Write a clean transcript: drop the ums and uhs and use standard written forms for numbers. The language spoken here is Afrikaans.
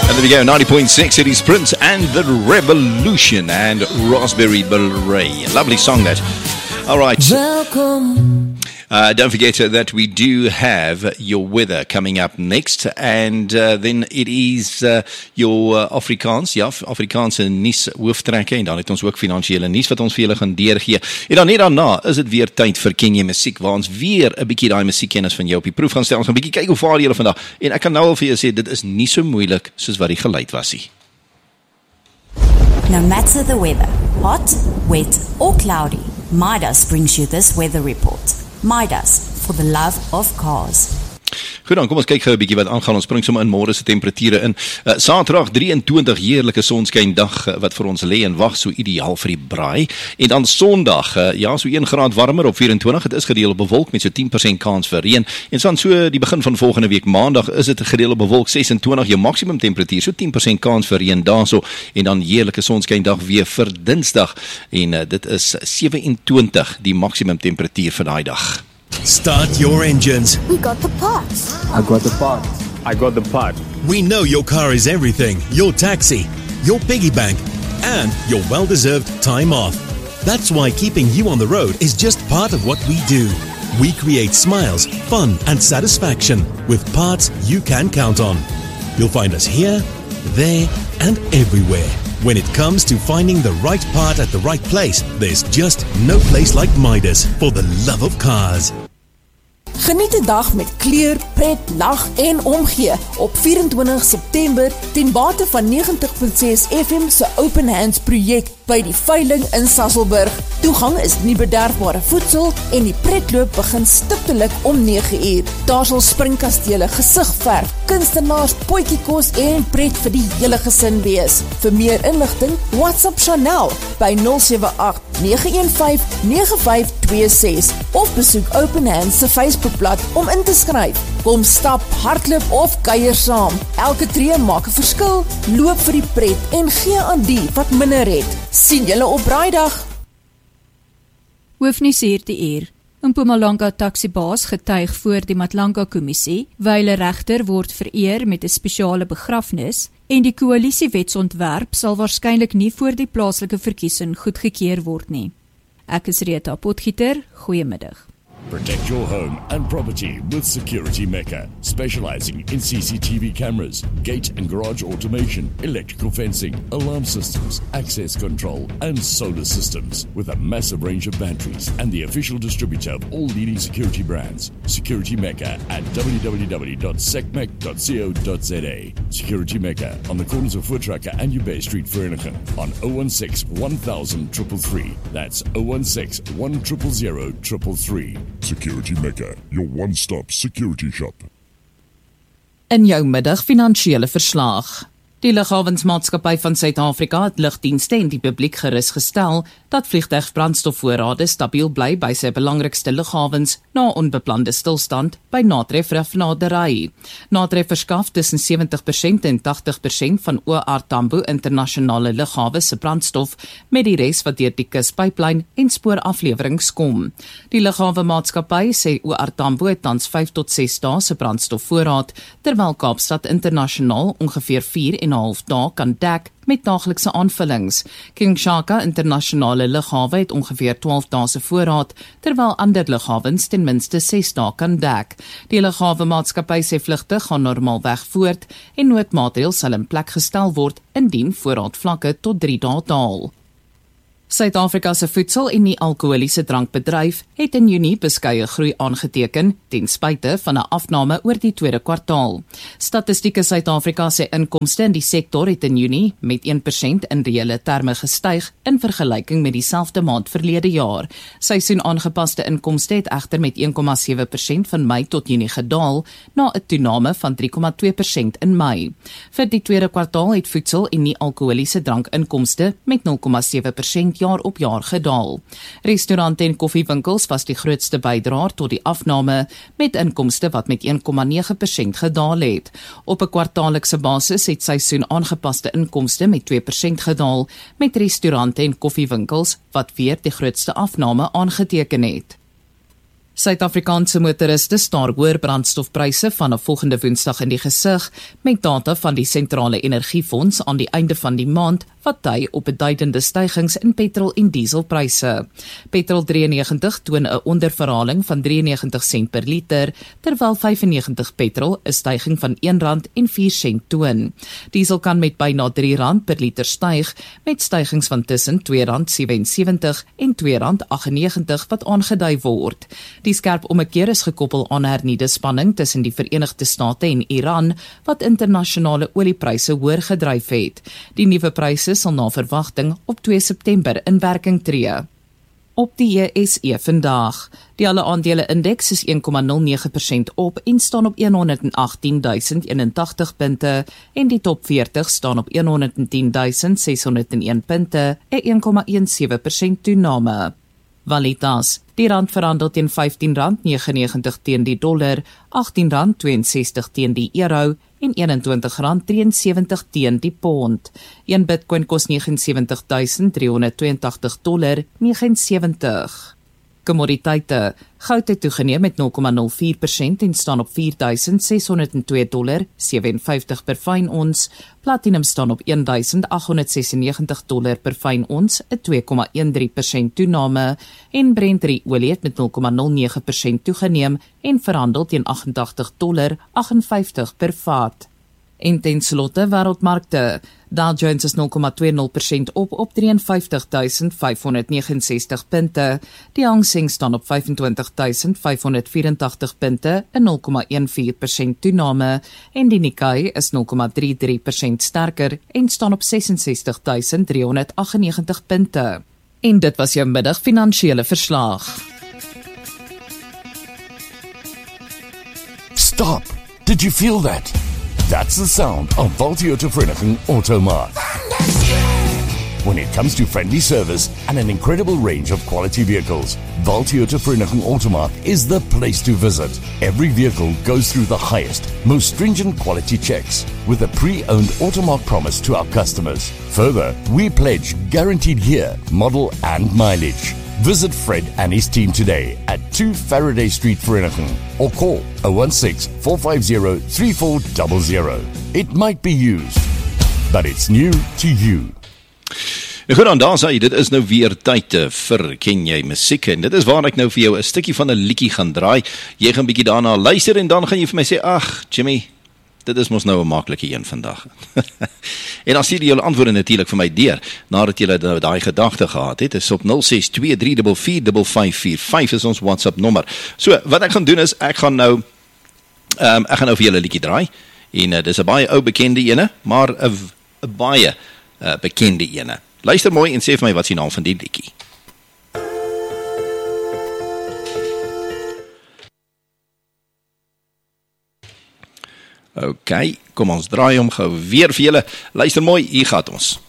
And there we go, 90.6, it is Prince and the Revolution and Raspberry Beret. Lovely song that. All right. Welcome. Don't forget that we do have your weather coming up next, and then it is your Afrikaanse nuus hooftrekke, en dan het ons ook finansiële nuus wat ons vir julle gaan deurgee. En dan net daarna is dit weer tyd vir Ken jy musiek, waar ons weer 'n bietjie daai musiekkennis van jou op die proef gaan stel. Ons gaan 'n bietjie kyk hoe vaar julle vandag. En ek kan nou al vir julle sê, dit is nie so moeilik soos wat die geluid was nie. No matter the weather, hot, wet or cloudy, Midas brings you this weather report. Midas, for the love of cars. Goed dan, kom ons kyk gou 'n bietjie wat aangaan. Ons spring sommer in môre se temperature in. Saterdag 23 heerlike sonskyn dag wat vir ons lê en wag, so ideaal vir die braai. En dan Sondag, so 1 graad warmer op 24. Dit is gedeeltelik bewolk met so 10% kans vir reën. En dan so die begin van volgende week Maandag is dit gedeeltelik bewolk 26, jou maksimum temperatuur so 10% kans vir reën daarso. En dan heerlike sonskyn dag weer vir Dinsdag en dit is 27 die maksimum temperatuur vir daai dag. Start your engines. We got the parts. I got the part. I got the part. We know your car is everything. Your taxi, your piggy bank, and your well-deserved time off. That's why keeping you on the road is just part of what we do. We create smiles, fun, and satisfaction with parts you can count on. You'll find us here, there, and everywhere. When it comes to finding the right part at the right place, there's just no place like Midas for the love of cars. Geniet die dag met kleur, pret, lag en omgee op 24 September ten bate van 90.6 FM se Open Hands projek by die veiling in Sasolburg. Toegang is nie bederfbare voedsel en die pretloop begin stiptelik om 9 uur. Daar sal springkastele, gesigverf, kunstenaars, potjiekos en pret vir die hele gesin wees. Vir meer inligting, WhatsApp Chanel by 078 915 9526 of besoek Open Hands se Facebookblad om in te skryf. Kom stap, hardloop of kuier saam. Elke tree maak 'n verskil. Loop vir die pret en gee aan die wat minder het. Sien julle op braaidag. Hoofnuus hierdie uur. Mpumalanga taxibaas getuig voor die Matlanga kommissie, wyle regter word vereer met 'n spesiale begrafnis en die koalisiewetsontwerp sal waarskynlik nie voor die plaaslike verkiesing goedgekeur word nie. Ek is Rita Potgieter, goeiemiddag. Protect your home and property with Security Mecca, specializing in CCTV cameras, gate and garage automation, electrical fencing, alarm systems, access control, and solar systems, with a massive range of batteries and the official distributor of all leading security brands. Security Mecca at www.secmec.co.za. Security Mecca on the corners of Voortrekker and Ubay Street, Vereniging, on 016 1000 333. That's 016 1000 333. Security Mecca, your one-stop security shop. In jou middag finansiële verslag. Die Lughawensmaatskappy van Suid-Afrika het lugdienste en die publiek gerus gestel dat vliegtuigbrandstofvoorrade stabiel bly by sy belangrikste lughawens na onbeplande stilstand by Natref raffinaderry. Natref verskaf tussen 70% en 80% van OR Tambo internasionale lughawe se brandstof met die res wat deur die kuspyplyn en spoorafleweringe kom. Die Lughawemaatskappy sê OR Tambo het tans 5 tot 6 dae se brandstofvoorraad, terwyl Kaapstad internasionaal ongeveer 4,5 dae kan dek met daaglikse aanvullings. King Shaka internasionale lughawe het ongeveer 12 dae se voorraad, terwyl ander lughawens ten minste 6 dae kan dek. Die lughawemaatskappy sê vlugte gaan normaalweg voort en noodmaatreëls sal in plek gestel word indien voorraadvlakke tot 3 dae daal. Suid-Afrika se voedsel- en nie-alkoholiese drankbedryf het in Junie beskeie groei aangeteken ten spyte van 'n afname oor die tweede kwartaal. Statistieke Suid-Afrika se inkomste in die sektor het in Junie met 1% in reële terme gestyg in vergelyking met dieselfde maand verlede jaar. Seisoen-aangepaste inkomste het egter met 1,7% van Mei tot Junie gedaal na 'n toename van 3,2% in Mei. Vir die tweede kwartaal het voedsel- en nie-alkoholiese drankinkomste met 0,7% jaar op jaar gedaal. Restaurante en koffiewinkels was die grootste bydraer tot die afname, met inkomste wat met 1,9% gedaal het. Op 'n kwartaallikse basis het seisoen aangepaste inkomste met 2% gedaal, met restaurante en koffiewinkels wat weer die grootste afname aangeteken het. Suid-Afrikaanse motoriste staar hoër brandstofpryse vanaf volgende Woensdag in die gesig met data van die Sentrale Energiefonds aan die einde van die maand wat dui op beduidende stygings in petrol- en dieselpryse. Petrol 93 toon 'n onderverhaling van 93 sent per liter, terwyl 95 petrol 'n styging van R1.04 toon. Diesel kan met byna R3 per liter styg, met stygings van tussen R2.77 en R2.98 wat aangedui word. Die skerp ommekeer is gekoppel aan hernieude spanning tussen die Verenigde State en Iran, wat internasionale oliepryse hoër gedryf het. Die nuwe pryse sal na verwagting op 2 September in werking tree. Op die JSE vandag. Die alle aandele indeks is 1,09% op en staan op 118.081 punte en die top 40 staan op 110.601 punte, 'n 1,17% toename. Valutas. Die rand verhandel teen R15.99 teen die dollar, R18.62 teen die euro en R21.73 teen die pond. Een Bitcoin kos $79,382.79. Kommoditeite. Goud het toegeneem met 0,04% en staan op $4.602.57 per fyn ons. Platinum staan op $1.896 per fyn ons, 'n 2,13% toename. En Brent olie het met 0,09% toegeneem en verhandel teen $88.58 per vat. En ten slotte wêreldmarkte. Dow Jones is 0,20% op 53.569 punte. Die Hang Seng staan op 25.584 punte, 'n 0,14% toename. En die Nikkei is 0,33% sterker en staan op 66.398 punte. En dit was jou middag finansiële verslag. Stop! Did you feel that? That's the sound of Valtioto Vereniging Automark. When it comes to friendly service and an incredible range of quality vehicles, Valtioto Vereniging Automark is the place to visit. Every vehicle goes through the highest, most stringent quality checks with a pre-owned Automark promise to our customers. Further, we pledge guaranteed year, model and mileage. Visit Fred and his team today at 2 Faraday Street, Vereniging, or call 016-450-3400. It might be used, but it's new to you. Goed dan, daar sê, dit is nou weer tyd vir Ken jy musiek, en dit is waar ek nou vir jou 'n stukkie van 'n liedjie gaan draai. Jy gaan bietjie daarna luister en dan gaan jy vir my sê, ag, Jimmy, dit is mos nou 'n maklike een vandag. En dan stuur jy julle antwoorde natuurlik vir my deur, nadat jy nou daai gedagte gehad het. Is op 0623445545 is ons WhatsApp nommer. So, wat ek gaan doen is, ek gaan nou vir julle 'n liedjie draai, en dis 'n baie ou bekende ene, maar 'n baie bekende ene. Luister mooi en sê vir my wat is die naam van die liedjie. Ok, kom ons draai hom gou weer vir julle. Luister mooi, hier gaat ons.